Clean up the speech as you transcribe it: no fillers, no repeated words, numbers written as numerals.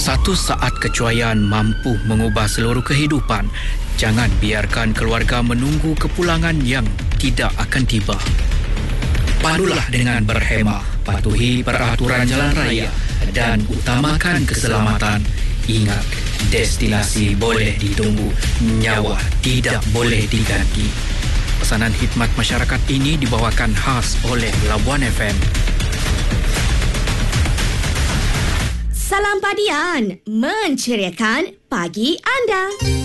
Satu saat kecuaian mampu mengubah seluruh kehidupan. Jangan biarkan keluarga menunggu kepulangan yang tidak akan tiba. Pandulah dengan berhemah, patuhi peraturan jalan raya dan utamakan keselamatan. Ingat, destinasi boleh ditunggu, nyawa tidak boleh diganti. Pesanan khidmat masyarakat ini dibawakan khas oleh Labuan FM. Salam Padian, menceriakan pagi anda.